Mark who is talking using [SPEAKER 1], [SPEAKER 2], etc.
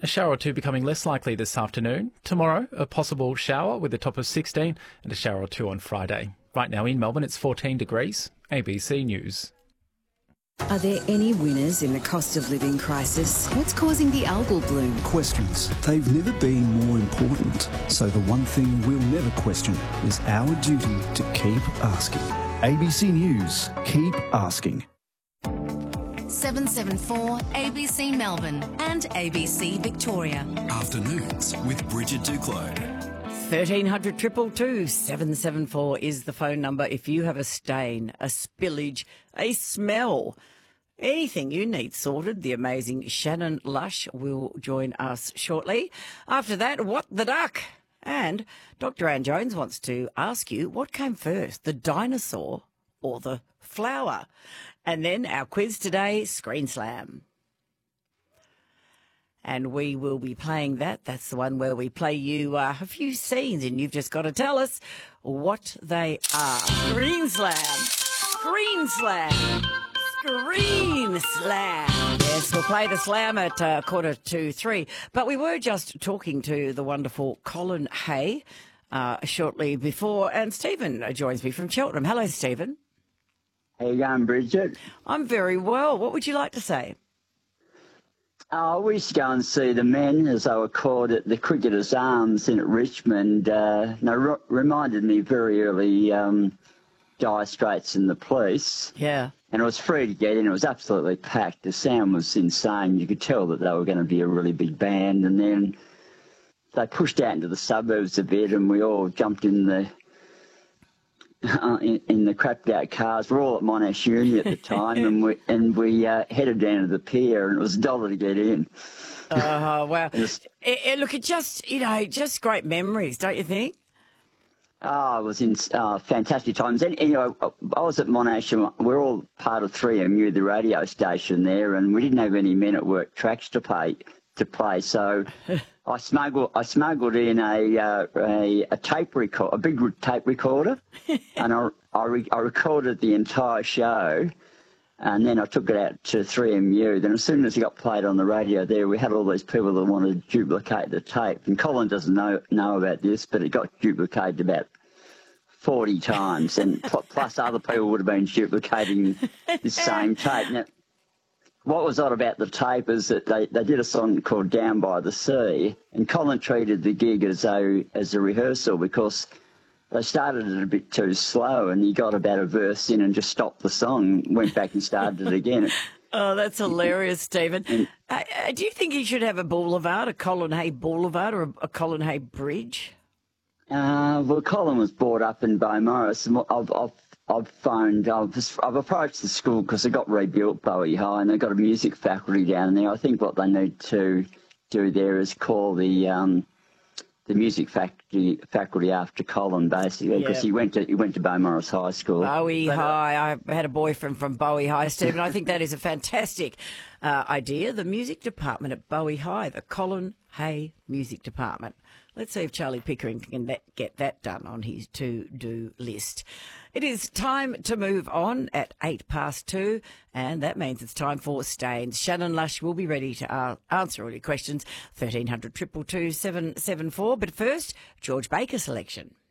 [SPEAKER 1] a shower or two becoming less likely this afternoon. Tomorrow, a possible shower with a top of 16 and a shower or two on Friday. Right now in Melbourne, it's 14 degrees. ABC News.
[SPEAKER 2] Are there any winners in the cost of living crisis? What's causing the algal bloom?
[SPEAKER 3] Questions. They've never been more important. So the one thing we'll never question is our duty to keep asking. ABC News. Keep asking.
[SPEAKER 4] 774 ABC Melbourne and ABC Victoria.
[SPEAKER 5] Afternoons with Bridget Duclos.
[SPEAKER 2] 1300 222 774 is the phone number if you have a stain, a spillage, a smell, anything you need sorted. The amazing Shannon Lush will join us shortly. After that, what the duck? And Dr. Anne Jones wants to ask you, what came first, the dinosaur or the flower? And then our quiz today, Screen Slam. And we will be playing that. That's the one where we play you a few scenes and you've just got to tell us what they are. Screen Slam. Screen Slam. Screen Slam. Yes, we'll play the slam at 2:45. But we were just talking to the wonderful Colin Hay shortly before. And Stephen joins me from Cheltenham. Hello, Stephen.
[SPEAKER 6] How you going, Bridget?
[SPEAKER 2] I'm very well. What would you like to say?
[SPEAKER 6] We used to go and see the men, as they were called, at the Cricketers' Arms in at Richmond. Reminded me very early Dire Straits and the Police.
[SPEAKER 2] Yeah.
[SPEAKER 6] And it was free to get in. It was absolutely packed. The sound was insane. You could tell that they were going to be a really big band. And then they pushed out into the suburbs a bit, and we all jumped in the crapped out cars. We're all at Monash Uni at the time, and we headed down to the pier, and it was $1 to get in.
[SPEAKER 2] Oh, wow. Look, it just great memories, don't you think?
[SPEAKER 6] Oh, it was in fantastic times. And anyway, I was at Monash, and we're all part of 3MU, the radio station there, and we didn't have any men at work tracks to play. So I smuggled in a tape record, a big tape recorder, and I recorded the entire show, and then I took it out to 3MU. Then as soon as it got played on the radio there, we had all these people that wanted to duplicate the tape. And Colin doesn't know about this, but it got duplicated about 40 times, and plus other people would have been duplicating the same tape. Now, what was odd about the tape is that they did a song called Down by the Sea, and Colin treated the gig as a rehearsal because they started it a bit too slow, and he got about a verse in and just stopped the song, went back and started it again.
[SPEAKER 2] Oh, that's hilarious, Stephen. Do you think he should have a boulevard, a Colin Hay Boulevard or a Colin Hay Bridge?
[SPEAKER 6] Well, Colin was brought up in Beaumaris, and I've approached the school because they got rebuilt, Bowie High, and they've got a music faculty down there. I think what they need to do there is call the music faculty after Colin, basically, because he went to Beaumaris High School.
[SPEAKER 2] Bowie High. I had a boyfriend from Bowie High, Stephen. I think that is a fantastic idea. The music department at Bowie High, the Colin Hay Music Department. Let's see if Charlie Pickering can get that done on his to-do list. It is time to move on at 2:08, and that means it's time for Stains. Shannon Lush will be ready to answer all your questions. 1300 222 774. But first, George Baker selection.